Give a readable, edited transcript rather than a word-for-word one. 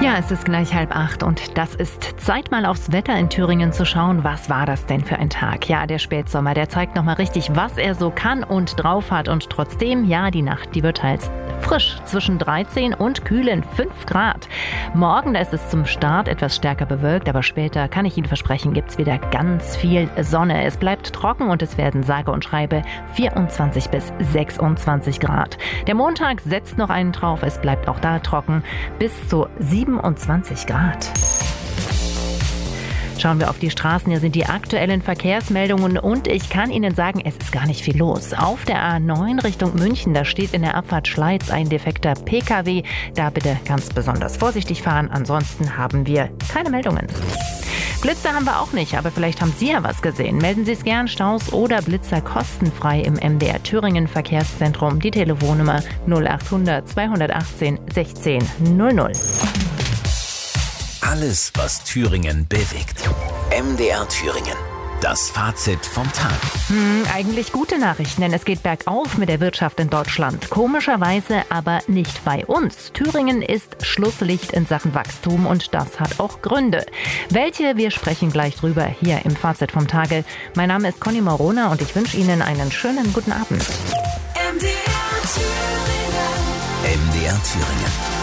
Ja, es ist gleich 7:30 und das ist Zeit, mal aufs Wetter in Thüringen zu schauen. Was war das denn für ein Tag? Ja, der Spätsommer, der zeigt nochmal richtig, was er so kann und drauf hat. Und trotzdem, ja, die Nacht, die wird teils frisch, zwischen 13 und kühlen 5 Grad. Morgen, da ist es zum Start etwas stärker bewölkt, aber später, kann ich Ihnen versprechen, gibt's wieder ganz viel Sonne. Es bleibt trocken und es werden sage und schreibe 24 bis 26 Grad. Der Montag setzt noch einen drauf, es bleibt auch da trocken, bis zu 27 Grad. Schauen wir auf die Straßen, hier sind die aktuellen Verkehrsmeldungen und ich kann Ihnen sagen, es ist gar nicht viel los. Auf der A9 Richtung München, da steht in der Abfahrt Schleiz ein defekter PKW. Da bitte ganz besonders vorsichtig fahren, ansonsten haben wir keine Meldungen. Blitzer haben wir auch nicht, aber vielleicht haben Sie ja was gesehen. Melden Sie es gern, Staus oder Blitzer kostenfrei im MDR Thüringen Verkehrszentrum. Die Telefonnummer 0800 218 16 00. Alles, was Thüringen bewegt. MDR Thüringen. Das Fazit vom Tag. Eigentlich gute Nachrichten, denn es geht bergauf mit der Wirtschaft in Deutschland. Komischerweise aber nicht bei uns. Thüringen ist Schlusslicht in Sachen Wachstum und das hat auch Gründe. Welche? Wir sprechen gleich drüber hier im Fazit vom Tage. Mein Name ist Conny Morona und ich wünsche Ihnen einen schönen guten Abend. MDR Thüringen. MDR Thüringen.